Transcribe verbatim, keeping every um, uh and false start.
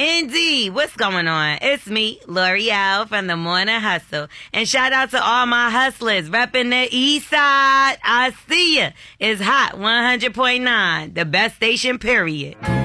Indeed. What's going on? It's me, L'Oreal from the Morning Hustle. And shout out to all my hustlers repping the east side. I see ya. It's hot one hundred point nine, the best station, period.